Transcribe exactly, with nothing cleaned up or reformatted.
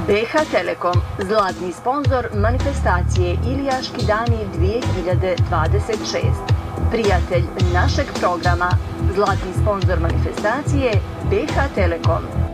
be ha Telekom, zlatni sponzor manifestacije Ilijaški dani dvije hiljade dvadeset šest. Prijatelj našeg programa, zlatni sponzor manifestacije be ha Telekom.